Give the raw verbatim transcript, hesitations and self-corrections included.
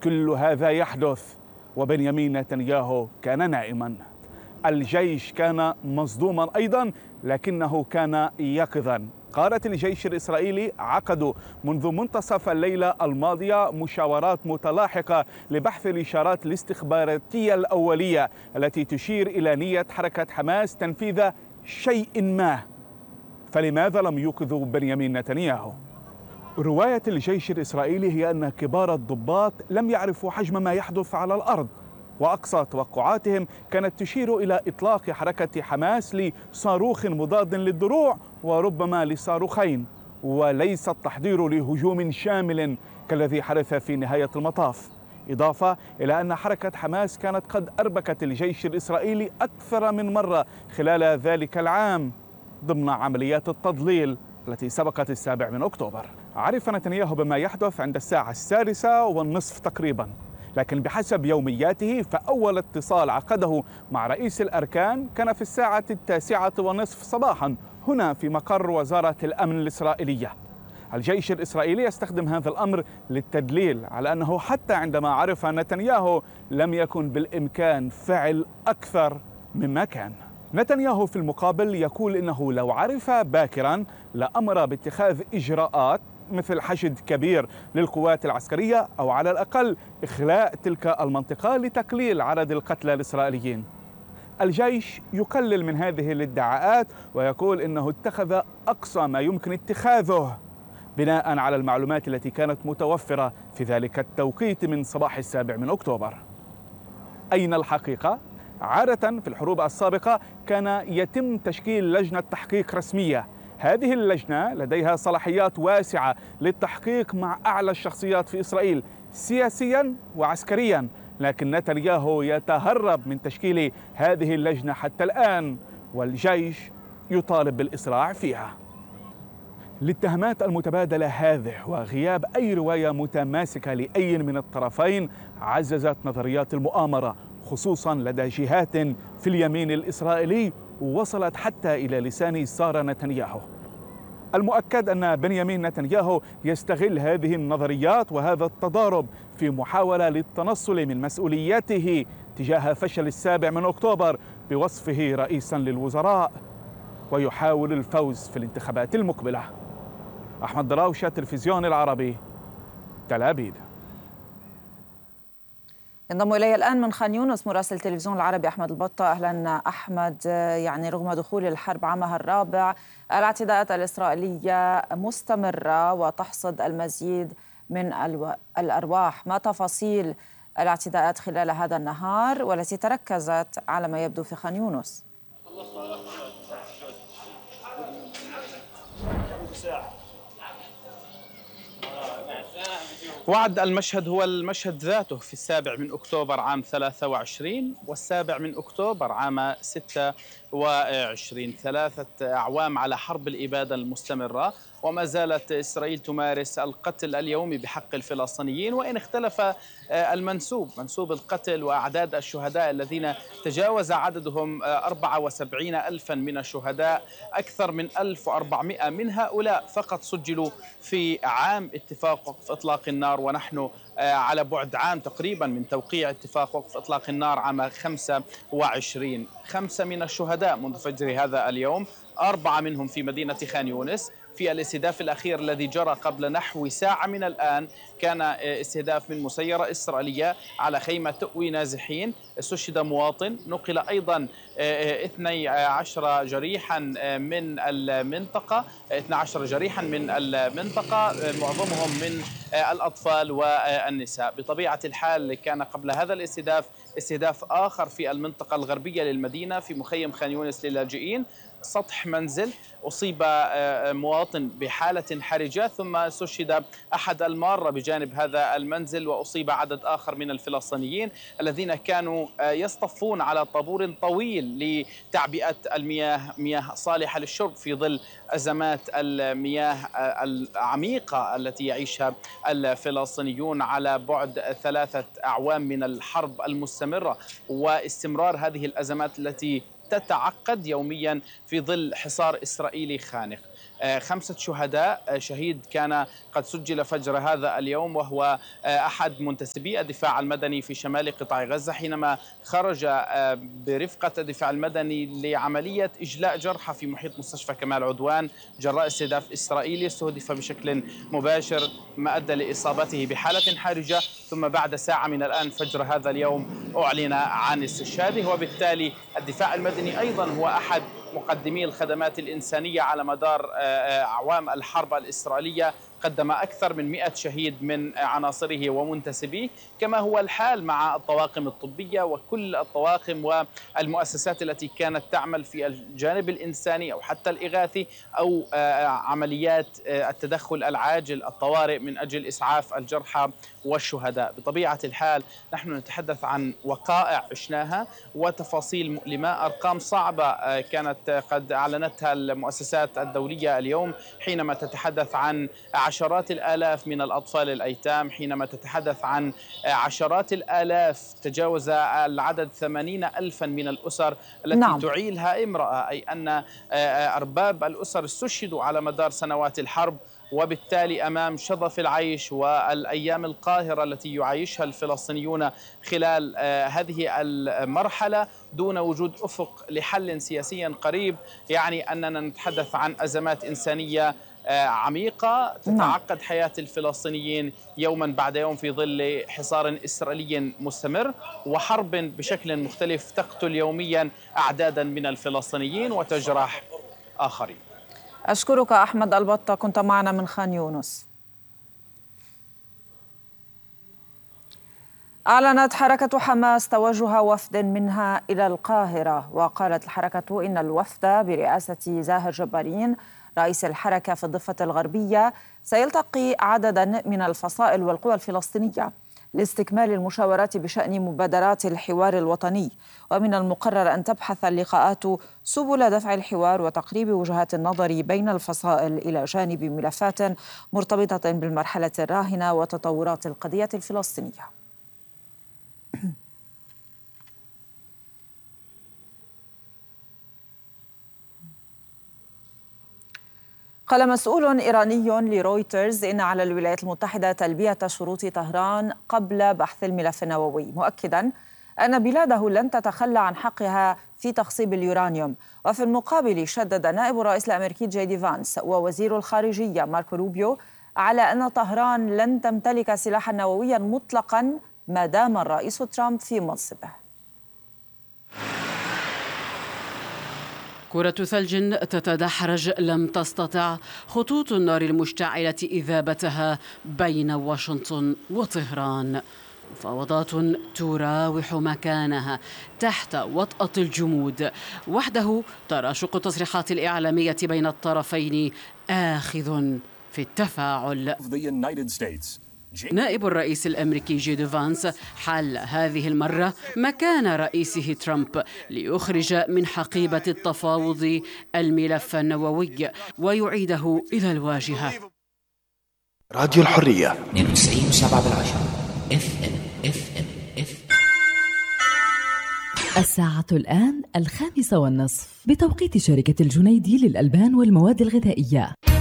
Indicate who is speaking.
Speaker 1: كل هذا يحدث وبنيامين نتنياهو كان نائما. الجيش كان مصدوما أيضا، لكنه كان يقظا. قادة الجيش الإسرائيلي عقدوا منذ منتصف الليلة الماضية مشاورات متلاحقة لبحث الإشارات الاستخباراتية الأولية التي تشير إلى نية حركة حماس تنفيذ شيء ما. فلماذا لم يوقظوا بنيامين نتنياهو؟ رواية الجيش الإسرائيلي هي أن كبار الضباط لم يعرفوا حجم ما يحدث على الأرض، وأقصى توقعاتهم كانت تشير إلى إطلاق حركة حماس لصاروخ مضاد للدروع وربما لصاروخين، وليس التحضير لهجوم شامل كالذي حدث في نهاية المطاف. إضافة إلى أن حركة حماس كانت قد أربكت الجيش الإسرائيلي أكثر من مرة خلال ذلك العام ضمن عمليات التضليل التي سبقت السابع من أكتوبر. عرف نتنياهو بما يحدث عند الساعة السادسة والنصف تقريبا، لكن بحسب يومياته فأول اتصال عقده مع رئيس الأركان كان في الساعة التاسعة والنصف صباحا هنا في مقر وزارة الأمن الإسرائيلية. الجيش الإسرائيلي يستخدم هذا الأمر للتدليل على أنه حتى عندما عرف نتنياهو لم يكن بالإمكان فعل أكثر مما كان. نتنياهو في المقابل يقول إنه لو عرف باكرا لأمر باتخاذ إجراءات مثل حشد كبير للقوات العسكرية أو على الأقل إخلاء تلك المنطقة لتقليل عدد القتلى الإسرائيليين. الجيش يقلل من هذه الادعاءات ويقول إنه اتخذ أقصى ما يمكن اتخاذه بناء على المعلومات التي كانت متوفرة في ذلك التوقيت من صباح السابع من أكتوبر. أين الحقيقة؟ عادة في الحروب السابقة كان يتم تشكيل لجنة تحقيق رسمية. هذه اللجنة لديها صلاحيات واسعة للتحقيق مع أعلى الشخصيات في إسرائيل سياسيا وعسكريا، لكن نتنياهو يتهرب من تشكيل هذه اللجنة حتى الآن، والجيش يطالب بالإسراع فيها. للتهمات المتبادلة هذه وغياب أي رواية متماسكة لأي من الطرفين عززت نظريات المؤامرة، خصوصا لدى جهات في اليمين الإسرائيلي وصلت حتى إلى لسان سارة نتنياهو. المؤكد أن بنيامين نتنياهو يستغل هذه النظريات وهذا التضارب في محاولة للتنصل من مسؤولياته تجاه فشل السابع من أكتوبر بوصفه رئيسا للوزراء، ويحاول الفوز في الانتخابات المقبلة. أحمد دراوشة، التلفزيون العربي، تل أبيب.
Speaker 2: ينضم إلي الآن من خان يونس مراسل التلفزيون العربي أحمد البطة. أهلا أحمد. يعني رغم دخول الحرب عامها الرابع الاعتداءات الإسرائيلية مستمرة وتحصد المزيد من الأرواح. ما تفاصيل الاعتداءات خلال هذا النهار والتي تركزت على ما يبدو في خان يونس؟
Speaker 3: وعد المشهد هو المشهد ذاته في السابع من أكتوبر عام ثلاثة وعشرين والسابع من أكتوبر عام ستة وعشرين، ثلاثة أعوام على حرب الإبادة المستمرة، وما زالت إسرائيل تمارس القتل اليومي بحق الفلسطينيين، وإن اختلف المنسوب منسوب القتل وأعداد الشهداء الذين تجاوز عددهم أربعة وسبعين ألفا من الشهداء. أكثر من ألف وأربعمائة من هؤلاء فقط سجلوا في عام اتفاق وقف إطلاق النار، ونحن على بعد عام تقريبا من توقيع اتفاق وقف إطلاق النار عام خمسة وعشرين. خمسة من الشهداء منذ فجر هذا اليوم، أربعة منهم في مدينة خان يونس. في الاستهداف الأخير الذي جرى قبل نحو ساعة من الآن كان استهداف من مسيرة إسرائيلية على خيمة تأوي نازحين، استشهد مواطن. نقل أيضا اثني عشر جريحا من المنطقة اثني عشر جريحا من المنطقة، معظمهم من الأطفال والنساء. بطبيعة الحال كان قبل هذا الاستهداف استهداف آخر في المنطقة الغربية للمدينة في مخيم خان يونس للاجئين، سطح منزل، أصيب مواطن بحالة حرجة، ثم استشهد أحد المارة بجانب هذا المنزل، وأصيب عدد آخر من الفلسطينيين الذين كانوا يصطفون على طابور طويل لتعبئة المياه، مياه صالحة للشرب في ظل أزمات المياه العميقة التي يعيشها الفلسطينيون على بعد ثلاثة أعوام من الحرب المستمرة واستمرار هذه الأزمات التي تتعقد يوميا في ظل حصار إسرائيلي خانق. خمسة شهداء. شهيد كان قد سجل فجر هذا اليوم وهو أحد منتسبي الدفاع المدني في شمال قطاع غزة، حينما خرج برفقة الدفاع المدني لعملية إجلاء جرحى في محيط مستشفى كمال عدوان جراء استهداف إسرائيلي استهدف بشكل مباشر ما أدى لإصابته بحالة حرجة، ثم بعد ساعة من الآن فجر هذا اليوم أعلن عن استشهاده. وبالتالي الدفاع المدني أيضا هو أحد مقدمي الخدمات الإنسانية على مدار أعوام الحرب الإسرائيلية، قدم أكثر من مئة شهيد من عناصره ومنتسبيه، كما هو الحال مع الطواقم الطبية وكل الطواقم والمؤسسات التي كانت تعمل في الجانب الإنساني أو حتى الإغاثي أو عمليات التدخل العاجل الطوارئ من أجل إسعاف الجرحى والشهداء. بطبيعة الحال نحن نتحدث عن وقائع عشناها وتفاصيل مؤلمة، أرقام صعبة كانت قد أعلنتها المؤسسات الدولية اليوم، حينما تتحدث عن عشرات الآلاف من الأطفال الأيتام، حينما تتحدث عن عشرات الآلاف تجاوز العدد ثمانين ألفا من الأسر التي نعم. تعيلها امرأة، أي أن أرباب الأسر استشهدوا على مدار سنوات الحرب، وبالتالي أمام شظف العيش والأيام القاهرة التي يعيشها الفلسطينيون خلال هذه المرحلة دون وجود أفق لحل سياسي قريب، يعني أننا نتحدث عن أزمات إنسانية عميقة تتعقد حياة الفلسطينيين يوما بعد يوم في ظل حصار إسرائيلي مستمر وحرب بشكل مختلف تقتل يوميا أعدادا من الفلسطينيين وتجرح آخرين.
Speaker 2: أشكرك أحمد البطة، كنت معنا من خان يونس. أعلنت حركة حماس توجه وفد منها إلى القاهرة، وقالت الحركة إن الوفد برئاسة زاهر جبارين رئيس الحركة في الضفة الغربية سيلتقي عددا من الفصائل والقوى الفلسطينية لاستكمال المشاورات بشأن مبادرات الحوار الوطني، ومن المقرر أن تبحث اللقاءات سبل دفع الحوار وتقريب وجهات النظر بين الفصائل إلى جانب ملفات مرتبطة بالمرحلة الراهنة وتطورات القضية الفلسطينية. قال مسؤول إيراني لرويترز إن على الولايات المتحدة تلبية شروط طهران قبل بحث الملف النووي، مؤكدا أن بلاده لن تتخلى عن حقها في تخصيب اليورانيوم. وفي المقابل شدد نائب الرئيس الأمريكي جي دي فانس ووزير الخارجية ماركو روبيو على أن طهران لن تمتلك سلاحا نوويا مطلقا ما دام الرئيس ترامب في منصبه.
Speaker 4: كرة ثلج تتدحرج لم تستطع خطوط النار المشتعلة إذابتها بين واشنطن وطهران. مفاوضات تراوح مكانها تحت وطأة الجمود. وحده تراشق التصريحات الإعلامية بين الطرفين آخذ في التفاعل. نائب الرئيس الأمريكي جي دي فانس حل هذه المرة مكان رئيسه ترامب ليخرج من حقيبة التفاوض الملف النووي ويعيده إلى الواجهة.
Speaker 5: راديو الحرية
Speaker 6: اثنين وتسعين وسبعة بالعشرة اف ام اف ام اف
Speaker 7: الساعة الآن الخامسة والنصف بتوقيت شركة الجنيدي للألبان والمواد الغذائية.